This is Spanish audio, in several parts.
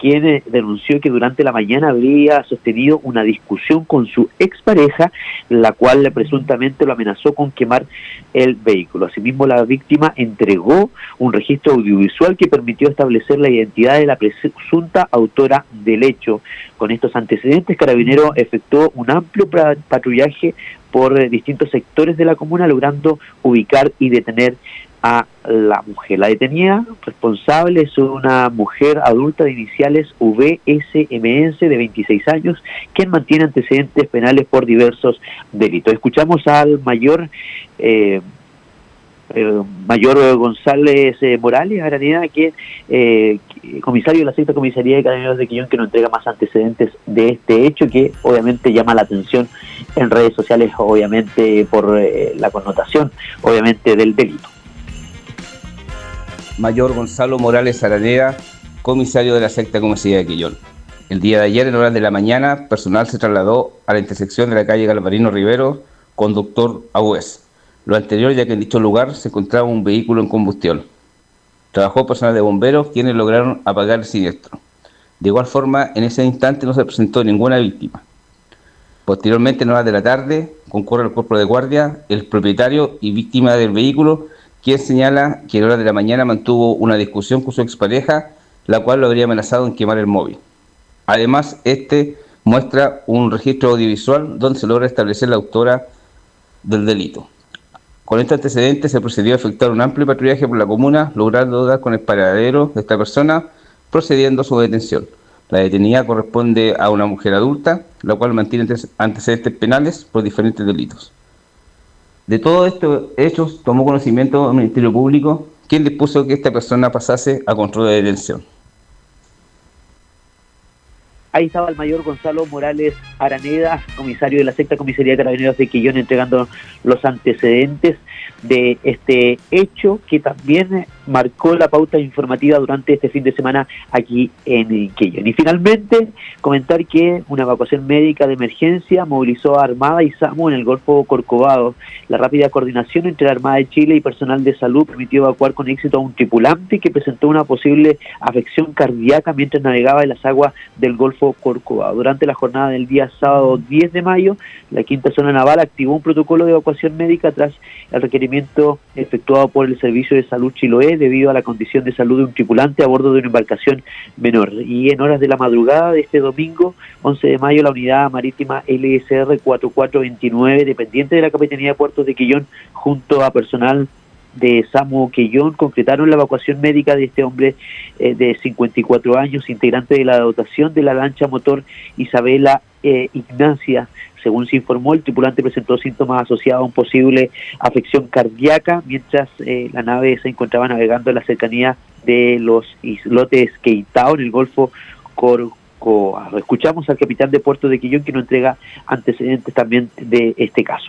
quien denunció que durante la mañana habría sostenido una discusión con su expareja, la cual presuntamente lo amenazó con quemar el vehículo. Asimismo, la víctima entregó un registro audiovisual que permitió establecer la identidad de la presunta autora del hecho. Con estos antecedentes, Carabineros efectuó un amplio patrullaje por distintos sectores de la comuna, logrando ubicar y detener a la mujer. La detenida responsable es una mujer adulta de iniciales VSMS de 26 años, quien mantiene antecedentes penales por diversos delitos. Escuchamos al mayor González Morales Araneda, que comisario de la Sexta Comisaría de Carabineros de Quillón, que nos entrega más antecedentes de este hecho, que obviamente llama la atención en redes sociales, obviamente por la connotación, obviamente, del delito. Mayor Gonzalo Morales Araneda, comisario de la Sexta Comisaría de Quillón. El día de ayer, en horas de la mañana, personal se trasladó a la intersección de la calle Galvarino Rivero con Doctor Agüez. Lo anterior, ya que en dicho lugar se encontraba un vehículo en combustión. Trabajó personal de bomberos, quienes lograron apagar el siniestro. De igual forma, en ese instante no se presentó ninguna víctima. Posteriormente, en horas de la tarde, concurre el cuerpo de guardia, el propietario y víctima del vehículo, quien señala que en horas de la mañana mantuvo una discusión con su expareja, la cual lo habría amenazado en quemar el móvil. Además, muestra un registro audiovisual donde se logra establecer la autora del delito. Con este antecedente se procedió a efectuar un amplio patrullaje por la comuna, logrando dar con el paradero de esta persona, procediendo a su detención. La detenida corresponde a una mujer adulta, la cual mantiene antecedentes penales por diferentes delitos. De todos estos hechos tomó conocimiento el Ministerio Público, quien dispuso que esta persona pasase a control de detención. Ahí estaba el mayor Gonzalo Morales Araneda, comisario de la Sexta Comisaría de Carabineros de Quillón, entregando los antecedentes de este hecho que también marcó la pauta informativa durante este fin de semana aquí en Quillón. Y finalmente, comentar que una evacuación médica de emergencia movilizó a Armada y SAMU en el Golfo Corcovado. La rápida coordinación entre la Armada de Chile y personal de salud permitió evacuar con éxito a un tripulante que presentó una posible afección cardíaca mientras navegaba en las aguas del Golfo Corcovado. Durante la jornada del día sábado 10 de mayo, la Quinta Zona Naval activó un protocolo de evacuación médica tras el requerimiento efectuado por el Servicio de Salud Chiloé debido a la condición de salud de un tripulante a bordo de una embarcación menor. Y en horas de la madrugada de este domingo 11 de mayo, la unidad marítima LSR 4429, dependiente de la Capitanía de Puertos de Quillón, junto a personal de SAMU Quillón, concretaron la evacuación médica de este hombre de 54 años, integrante de la dotación de la lancha motor Isabela Ignacia. Según se informó, el tripulante presentó síntomas asociados a un posible afección cardíaca mientras la nave se encontraba navegando en la cercanía de los islotes Queitao en el Golfo Corcovado. Escuchamos al capitán de Puerto de Quillón, que nos entrega antecedentes también de este caso.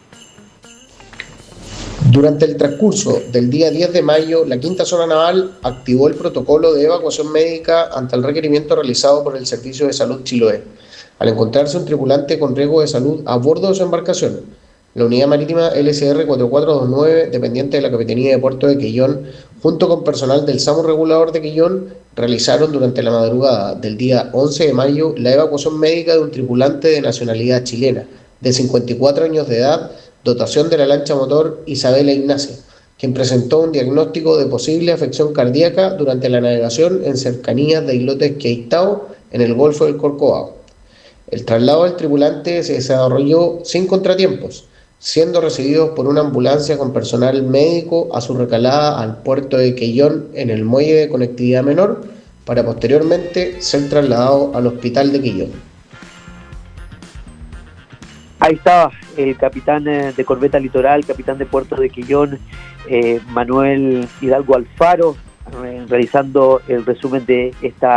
Durante el transcurso del día 10 de mayo, la Quinta Zona Naval activó el protocolo de evacuación médica ante el requerimiento realizado por el Servicio de Salud Chiloé, al encontrarse un tripulante con riesgo de salud a bordo de su embarcación. La unidad marítima LSR 4429, dependiente de la Capitanía de Puerto de Quillón, junto con personal del SAMU Regulador de Quillón, realizaron durante la madrugada del día 11 de mayo la evacuación médica de un tripulante de nacionalidad chilena, de 54 años de edad, dotación de la lancha motor Isabela Ignacia, quien presentó un diagnóstico de posible afección cardíaca durante la navegación en cercanías de islotes Queitao en el Golfo del Corcovado. El traslado del tripulante se desarrolló sin contratiempos, siendo recibidos por una ambulancia con personal médico a su recalada al puerto de Quillón en el muelle de conectividad menor, para posteriormente ser trasladado al hospital de Quillón. Ahí estaba el capitán de Corbeta Litoral, capitán de Puerto de Quillón, Manuel Hidalgo Alfaro, realizando el resumen de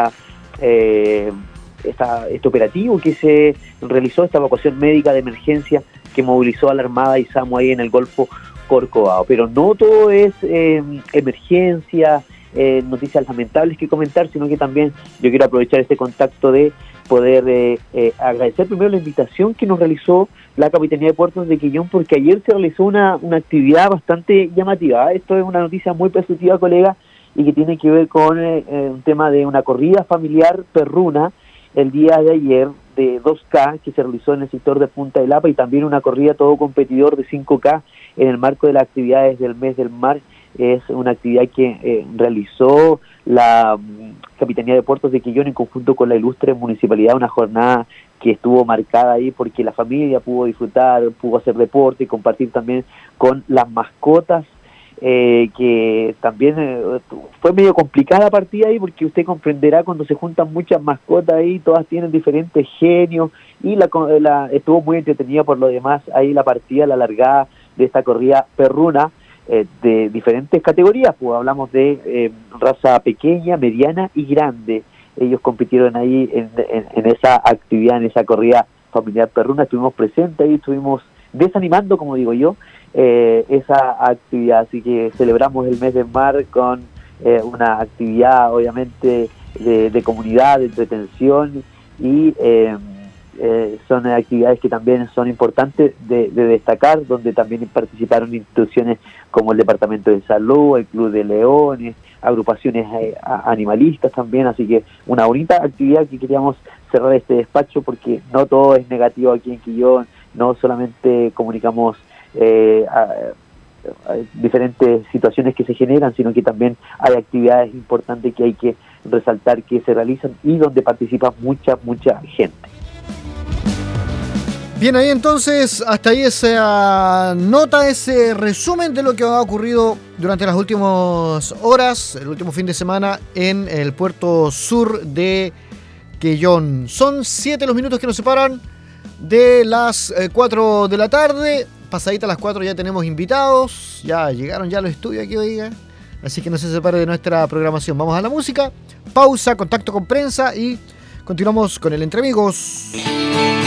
este operativo que se realizó, esta evacuación médica de emergencia que movilizó a la Armada y SAMU ahí en el Golfo Corcovado. Pero no todo es emergencia, noticias lamentables que comentar, sino que también yo quiero aprovechar este contacto de poder agradecer primero la invitación que nos realizó la Capitanía de Puertos de Quillón, porque ayer se realizó una actividad bastante llamativa. Esto es una noticia muy positiva, colega, y que tiene que ver con un tema de una corrida familiar perruna el día de ayer de 2K que se realizó en el sector de Punta del Apa, y también una corrida todo competidor de 5K en el marco de las actividades del mes del mar. Es una actividad que realizó la Capitanía de Puertos de Quillón en conjunto con la ilustre municipalidad, una jornada que estuvo marcada ahí porque la familia pudo disfrutar, pudo hacer deporte y compartir también con las mascotas, que también fue medio complicada la partida ahí, porque usted comprenderá cuando se juntan muchas mascotas ahí, todas tienen diferentes genios, y estuvo muy entretenida por lo demás ahí la partida, la largada de esta corrida perruna, de diferentes categorías, pues hablamos de raza pequeña, mediana y grande. Ellos compitieron ahí en esa actividad, en esa corrida familiar perruna. Estuvimos presentes ahí, estuvimos desanimando, como digo yo, esa actividad. Así que celebramos el mes del mar con una actividad obviamente de comunidad, de entretención, y son actividades que también son importantes de destacar, donde también participaron instituciones como el Departamento de Salud, el Club de Leones, agrupaciones animalistas también. Así que una bonita actividad que queríamos cerrar este despacho, porque no todo es negativo aquí en Quillón, no solamente comunicamos diferentes situaciones que se generan, sino que también hay actividades importantes que hay que resaltar que se realizan y donde participa mucha gente. Bien, ahí entonces, hasta ahí esa nota, ese resumen de lo que ha ocurrido durante las últimas horas, el último fin de semana en el puerto sur de Quillón. Son 7 los minutos que nos separan de las 4 de la tarde. Pasadita a las 4 ya tenemos invitados, ya llegaron ya los estudios aquí, oiga. Así que no se separe de nuestra programación. Vamos a la música, pausa, contacto con prensa y continuamos con el Entre Amigos.